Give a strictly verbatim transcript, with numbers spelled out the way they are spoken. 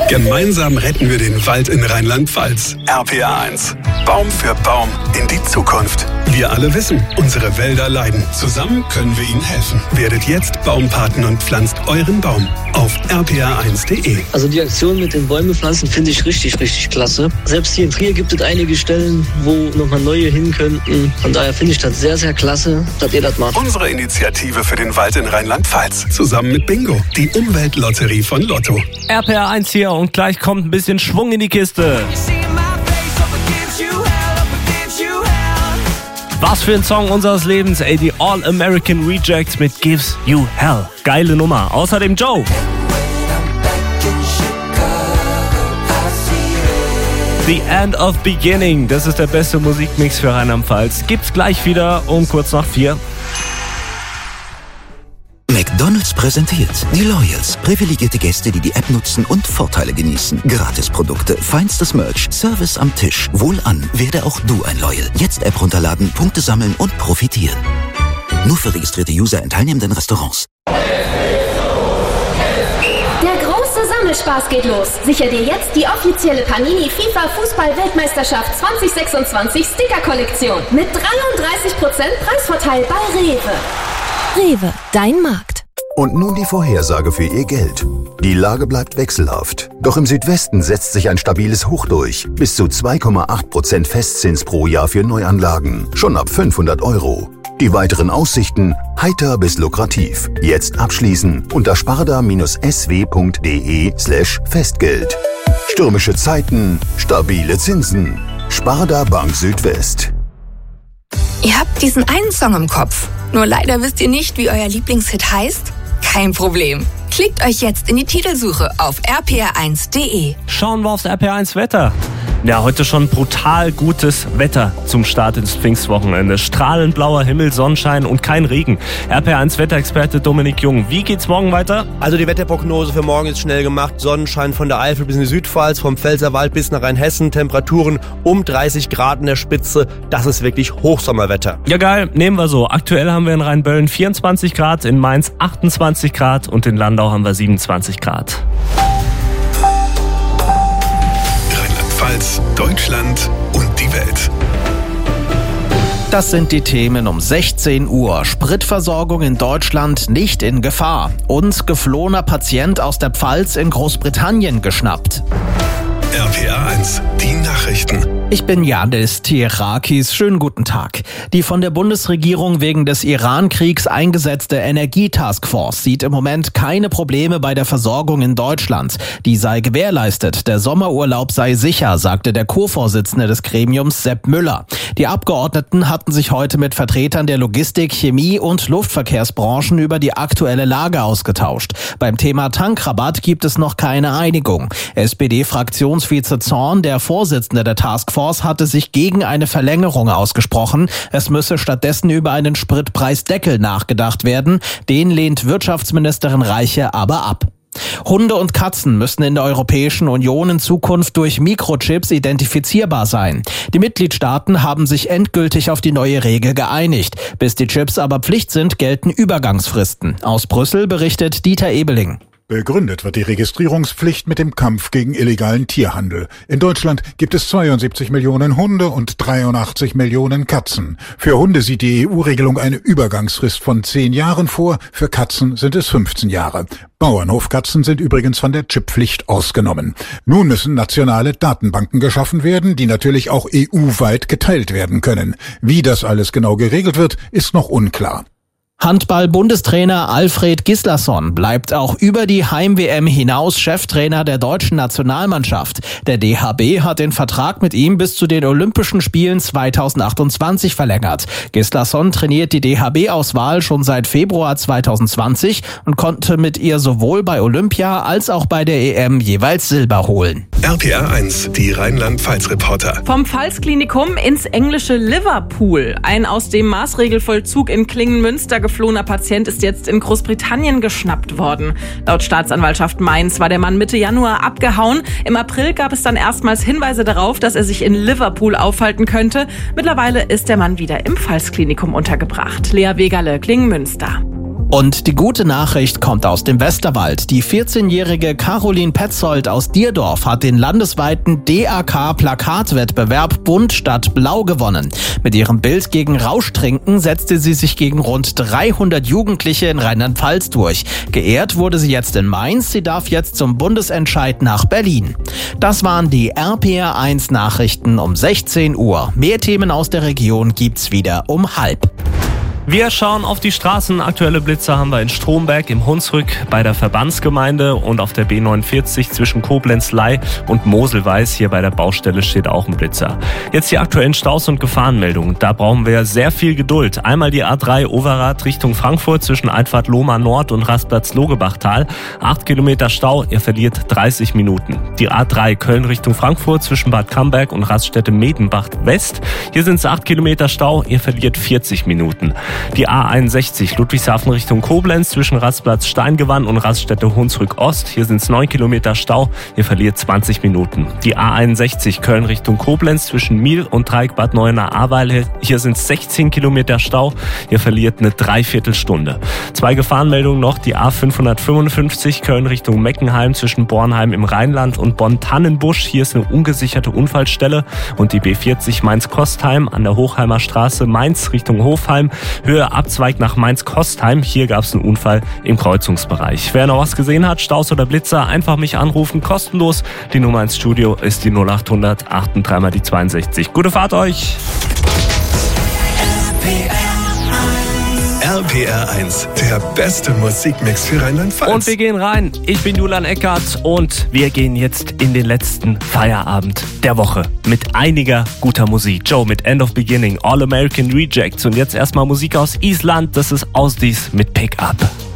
Gemeinsam retten wir den Wald in Rheinland-Pfalz. R P R eins. Baum für Baum in die Zukunft. Wir alle wissen, unsere Wälder leiden. Zusammen können wir ihnen helfen. Werdet jetzt Baumpaten und pflanzt euren Baum auf r p r eins punkt d e. Also die Aktion mit den Bäume pflanzen finde ich richtig, richtig klasse. Selbst hier in Trier gibt es einige Stellen, wo nochmal neue hin könnten. Von daher finde ich das sehr, sehr klasse, dass ihr das macht. Unsere Initiative für den Wald in Rheinland-Pfalz. Zusammen mit Bingo, die Umweltlotterie von Lotto. R P R eins hier und gleich kommt ein bisschen Schwung in die Kiste. Was für ein Song unseres Lebens, ey, die All-American Rejects mit Gives You Hell. Geile Nummer. Außerdem Joe. The End of Beginning, das ist der beste Musikmix für Rheinland-Pfalz. Gibt's gleich wieder um kurz nach vier. McDonald's präsentiert die Loyals. Privilegierte Gäste, die die App nutzen und Vorteile genießen. Gratisprodukte, feinstes Merch, Service am Tisch. Wohlan, werde auch du ein Loyal. Jetzt App runterladen, Punkte sammeln und profitieren. Nur für registrierte User in teilnehmenden Restaurants. Der große Sammelspaß geht los. Sicher dir jetzt die offizielle Panini FIFA Fußball-Weltmeisterschaft zwanzig sechsundzwanzig Sticker-Kollektion. Mit dreiunddreißig Prozent Preisvorteil bei Rewe. Rewe, dein Markt. Und nun die Vorhersage für Ihr Geld. Die Lage bleibt wechselhaft. Doch im Südwesten setzt sich ein stabiles Hoch durch. Bis zu zwei Komma acht Prozent Festzins pro Jahr für Neuanlagen. Schon ab fünfhundert Euro. Die weiteren Aussichten heiter bis lukrativ. Jetzt abschließen unter sparda s w punkt d e slash Festgeld. Stürmische Zeiten, stabile Zinsen. Sparda Bank Südwest. Ihr habt diesen einen Song im Kopf. Nur leider wisst ihr nicht, wie euer Lieblingshit heißt? Kein Problem. Klickt euch jetzt in die Titelsuche auf r p r eins punkt d e. Schauen wir aufs R P R eins Wetter. Ja, heute schon brutal gutes Wetter zum Start ins Pfingstwochenende. Strahlend blauer Himmel, Sonnenschein und kein Regen. R P R eins Wetterexperte Dominik Jung. Wie geht's morgen weiter? Also die Wetterprognose für morgen ist schnell gemacht. Sonnenschein von der Eifel bis in die Südpfalz, vom Pfälzerwald bis nach Rheinhessen. Temperaturen um dreißig Grad in der Spitze. Das ist wirklich Hochsommerwetter. Ja geil, nehmen wir so. Aktuell haben wir in Rheinböllen vierundzwanzig Grad, in Mainz achtundzwanzig Grad und in Landau haben wir siebenundzwanzig Grad. Deutschland und die Welt. Das sind die Themen um sechzehn Uhr. Spritversorgung in Deutschland nicht in Gefahr. Und geflohener Patient aus der Pfalz in Großbritannien geschnappt. R P R eins, die Nachrichten. Ich bin Janis Tierakis. Schönen guten Tag. Die von der Bundesregierung wegen des Iran-Kriegs eingesetzte Energie-Taskforce sieht im Moment keine Probleme bei der Versorgung in Deutschland. Die sei gewährleistet. Der Sommerurlaub sei sicher, sagte der Co-Vorsitzende des Gremiums Sepp Müller. Die Abgeordneten hatten sich heute mit Vertretern der Logistik, Chemie und Luftverkehrsbranchen über die aktuelle Lage ausgetauscht. Beim Thema Tankrabatt gibt es noch keine Einigung. S P D-Fraktionsvize Zorn, der Vorsitzende der Taskforce, hatte sich gegen eine Verlängerung ausgesprochen. Es müsse stattdessen über einen Spritpreisdeckel nachgedacht werden. Den lehnt Wirtschaftsministerin Reiche aber ab. Hunde und Katzen müssen in der Europäischen Union in Zukunft durch Mikrochips identifizierbar sein. Die Mitgliedstaaten haben sich endgültig auf die neue Regel geeinigt. Bis die Chips aber Pflicht sind, gelten Übergangsfristen. Aus Brüssel berichtet Dieter Ebeling. Begründet wird die Registrierungspflicht mit dem Kampf gegen illegalen Tierhandel. In Deutschland gibt es zweiundsiebzig Millionen Hunde und dreiundachtzig Millionen Katzen. Für Hunde sieht die E U-Regelung eine Übergangsfrist von zehn Jahren vor, für Katzen sind es fünfzehn Jahre. Bauernhofkatzen sind übrigens von der Chipppflicht ausgenommen. Nun müssen nationale Datenbanken geschaffen werden, die natürlich auch E U-weit geteilt werden können. Wie das alles genau geregelt wird, ist noch unklar. Handball-Bundestrainer Alfred Gislason bleibt auch über die Heim-W M hinaus Cheftrainer der deutschen Nationalmannschaft. Der D H B hat den Vertrag mit ihm bis zu den Olympischen Spielen zweitausendachtundzwanzig verlängert. Gislason trainiert die D H B-Auswahl schon seit Februar zweitausendzwanzig und konnte mit ihr sowohl bei Olympia als auch bei der E M jeweils Silber holen. R P R eins, die Rheinland-Pfalz-Reporter. Vom Pfalzklinikum ins englische Liverpool. Ein aus dem Maßregelvollzug in Klingen-Münster geflohener Patient ist jetzt in Großbritannien geschnappt worden. Laut Staatsanwaltschaft Mainz war der Mann Mitte Januar abgehauen. Im April gab es dann erstmals Hinweise darauf, dass er sich in Liverpool aufhalten könnte. Mittlerweile ist der Mann wieder im Pfalzklinikum untergebracht. Lea Wegerle, Klingen-Münster. Und die gute Nachricht kommt aus dem Westerwald. Die vierzehnjährige Caroline Petzold aus Dierdorf hat den landesweiten D A K-Plakatwettbewerb Bunt statt Blau gewonnen. Mit ihrem Bild gegen Rauschtrinken setzte sie sich gegen rund dreihundert Jugendliche in Rheinland-Pfalz durch. Geehrt wurde sie jetzt in Mainz. Sie darf jetzt zum Bundesentscheid nach Berlin. Das waren die R P R eins Nachrichten um sechzehn Uhr. Mehr Themen aus der Region gibt's wieder um halb. Wir schauen auf die Straßen. Aktuelle Blitzer haben wir in Stromberg, im Hunsrück, bei der Verbandsgemeinde und auf der B neunundvierzig zwischen Koblenz-Ley und Moselweiß. Hier bei der Baustelle steht auch ein Blitzer. Jetzt die aktuellen Staus und Gefahrenmeldungen. Da brauchen wir sehr viel Geduld. Einmal die A drei Overath Richtung Frankfurt zwischen Einfahrt Lohmar Nord und Rastplatz Logebachtal. Acht Kilometer Stau, ihr verliert dreißig Minuten. Die A drei Köln Richtung Frankfurt zwischen Bad Camberg und Raststätte Medenbach West. Hier sind es acht Kilometer Stau, ihr verliert vierzig Minuten. Die A einundsechzig Ludwigshafen Richtung Koblenz zwischen Rastplatz Steingewann und Raststätte Hunsrück Ost. Hier sind es neun Kilometer Stau, ihr verliert zwanzig Minuten. Die A einundsechzig Köln Richtung Koblenz zwischen Miel und Dreieck Bad Neuenahr-Ahrweiler. Hier sind es sechzehn Kilometer Stau, ihr verliert eine Dreiviertelstunde. Zwei Gefahrenmeldungen noch, die A fünfhundertfünfundfünfzig Köln Richtung Meckenheim zwischen Bornheim im Rheinland und Bonn-Tannenbusch. Hier ist eine ungesicherte Unfallstelle. Und die B vierzig Mainz-Kostheim an der Hochheimer Straße Mainz Richtung Hofheim. Höhe Abzweig nach Mainz-Kostheim. Hier gab es einen Unfall im Kreuzungsbereich. Wer noch was gesehen hat, Staus oder Blitzer, einfach mich anrufen, kostenlos. Die Nummer ins Studio ist die null achthundert achtunddreißig mal die zweiundsechzig. Gute Fahrt euch! R P R eins, der beste Musikmix für Rheinland-Pfalz. Und wir gehen rein. Ich bin Julian Eckert und wir gehen jetzt in den letzten Feierabend der Woche mit einiger guter Musik. Joe mit End of Beginning, All American Rejects und jetzt erstmal Musik aus Island. Das ist Ausdies mit Pick Up.